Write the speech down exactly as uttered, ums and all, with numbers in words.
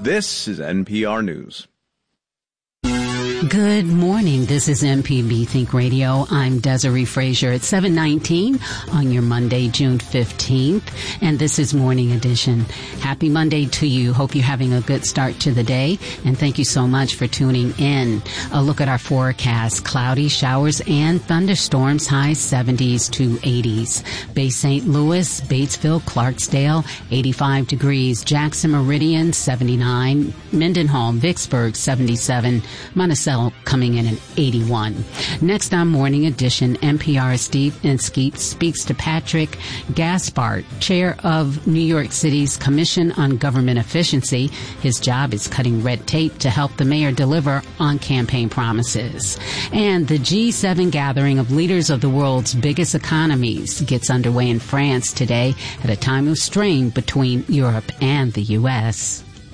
This is N P R News. Good morning. This is M P B Think Radio. I'm Desiree Frazier at seven nineteen on your Monday, June fifteenth, and this is Morning Edition. Happy Monday to you. Hope you're having a good start to the day, and thank you so much for tuning in. A look at our forecast. Cloudy showers and thunderstorms, high seventies to eighties. Bay Saint Louis, Batesville, Clarksdale, eighty-five degrees. Jackson Meridian, seventy-nine. Mendenhall, Vicksburg, seventy-seven. Monticello coming in at eighty-one. Next on Morning Edition, N P R's Steve Inskeep speaks to Patrick Gaspard, chair of New York City's Commission on Government Efficiency. His job is cutting red tape to help the mayor deliver on campaign promises. And the G seven gathering of leaders of the world's biggest economies gets underway in France today at a time of strain between Europe and the U S